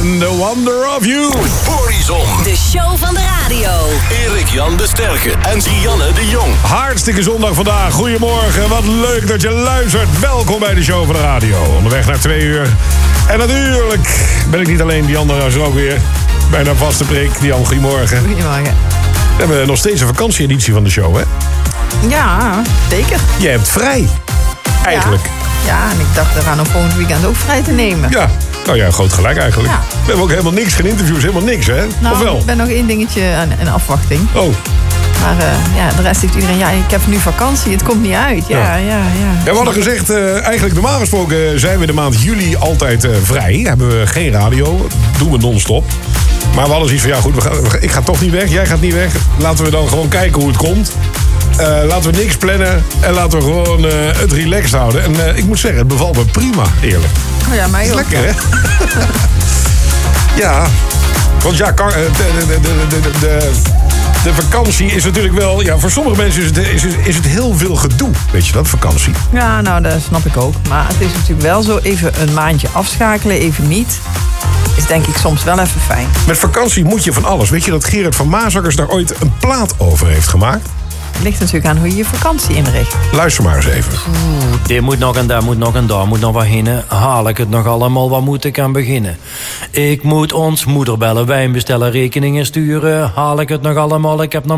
en The Wonder of You. Horizon. De show van de radio. Erik-Jan de Sterke en Dianne de Jong. Hartstikke zondag vandaag. Goedemorgen, wat leuk dat je luistert. Welkom bij de show van de radio. Onderweg naar 2 uur. En natuurlijk ben ik niet alleen, die andere is er ook weer. Bijna vaste prik. Dianne, goedemorgen. Goedemorgen. We hebben nog steeds een vakantieeditie van de show, hè? Ja, zeker. Je hebt vrij. Eigenlijk. Ja, en ik dacht eraan om volgend weekend ook vrij te nemen. Ja. Nou ja, groot gelijk eigenlijk. Ja. We hebben ook helemaal niks, geen interviews, helemaal niks, hè? Nou, of wel? ik ben nog 1 dingetje in afwachting. Oh. Maar de rest heeft iedereen... Ja, ik heb nu vakantie, het komt niet uit. Ja. Ja, we hadden gezegd, eigenlijk normaal gesproken zijn we de maand juli altijd vrij. Hebben we geen radio, doen we non-stop. Maar we hadden zoiets van, ja goed, ik ga toch niet weg, jij gaat niet weg. Laten we dan gewoon kijken hoe het komt. Laten we niks plannen en laten we gewoon het relaxed houden. En ik moet zeggen, het bevalt me prima, eerlijk. Oh ja, mij ook. Lekker, hè? Ja, want ja, de vakantie is natuurlijk wel... Ja, voor sommige mensen is het heel veel gedoe. Weet je dat, vakantie? Ja, nou, dat snap ik ook. Maar het is natuurlijk wel zo even een maandje afschakelen, even niet. Is denk ik soms wel even fijn. Met vakantie moet je van alles. Weet je dat Gerard van Maasakkers daar ooit een plaat over heeft gemaakt? Het ligt natuurlijk aan hoe je je vakantie inricht. Luister maar eens even. Dit moet nog en daar moet nog en daar moet nog wat heen. Haal ik het nog allemaal, wat moet ik aan beginnen? Ik moet ons moeder bellen, wijn bestellen, rekeningen sturen. Haal ik het nog allemaal, ik heb nog